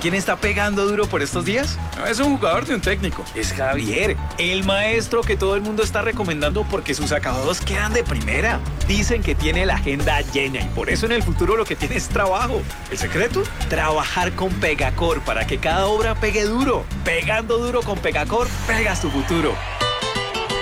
quién está pegando duro por estos días? No es un jugador ni un técnico. Es Javier, el maestro que todo el mundo está recomendando porque sus acabados quedan de primera. Dicen que tiene la agenda llena y por eso en el futuro lo que tiene es trabajo. ¿El secreto? Trabajar con Pegacor para que cada obra pegue duro. Pegando duro con Pegacor, pegas tu futuro.